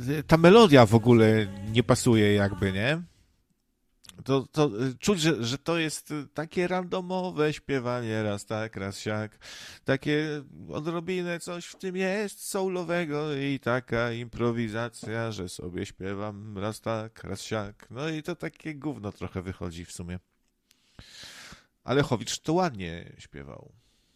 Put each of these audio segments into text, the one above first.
ta melodia w ogóle nie pasuje jakby, nie? To czuć, że to jest takie randomowe śpiewanie, raz tak, raz siak. Takie odrobinę coś w tym jest soulowego i taka improwizacja, że sobie śpiewam raz tak, raz siak. No i to takie gówno trochę wychodzi w sumie. Ale Lechowicz to ładnie śpiewał.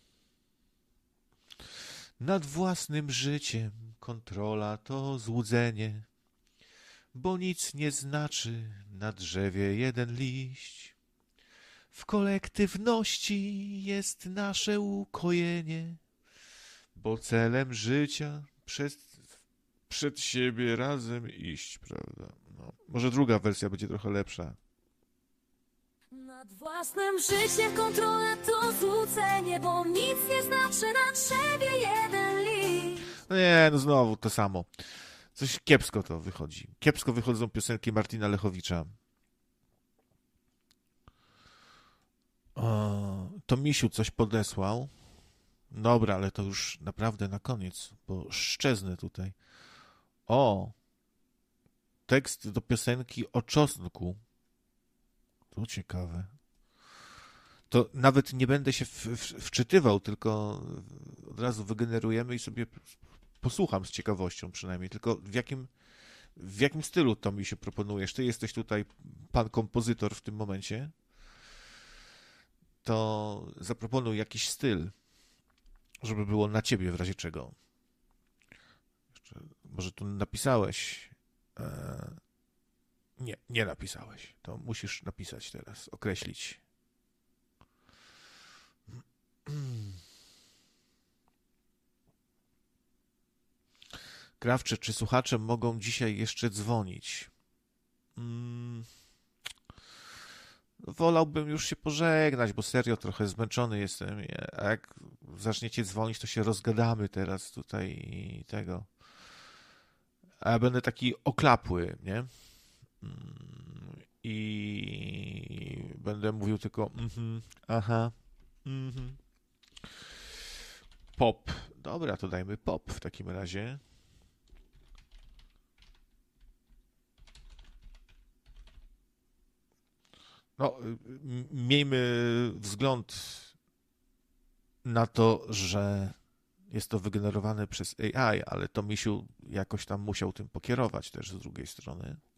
Nad własnym życiem kontrola to złudzenie, bo nic nie znaczy na drzewie jeden liść. W kolektywności jest nasze ukojenie, bo celem życia przed siebie razem iść, prawda? No, może druga wersja będzie trochę lepsza. Nad własnym życiem kontrola to złudzenie, bo nic nie znaczy na drzewie jeden liść. No nie, no znowu to samo. Coś kiepsko to wychodzi. Kiepsko wychodzą piosenki Martina Lechowicza. To Misiu coś podesłał. Dobra, ale to już naprawdę na koniec, bo szczeznę tutaj. O! Tekst do piosenki o czosnku. To ciekawe. To nawet nie będę się wczytywał, tylko od razu wygenerujemy i sobie posłucham z ciekawością przynajmniej. Tylko w jakim stylu to mi się proponujesz? Ty jesteś tutaj pan kompozytor w tym momencie. To zaproponuj jakiś styl, żeby było na ciebie w razie czego. Może tu napisałeś. Nie napisałeś. To musisz napisać teraz, określić. Krawcze, czy słuchacze mogą dzisiaj jeszcze dzwonić? Wolałbym już się pożegnać, bo serio trochę zmęczony jestem. A jak zaczniecie dzwonić, to się rozgadamy teraz tutaj i tego. A ja będę taki oklapły, nie? I będę mówił tylko aha, pop. Dobra, to dajmy pop w takim razie. No, miejmy wzgląd na to, że jest to wygenerowane przez AI, ale to Misiu jakoś tam musiał tym pokierować też z drugiej strony.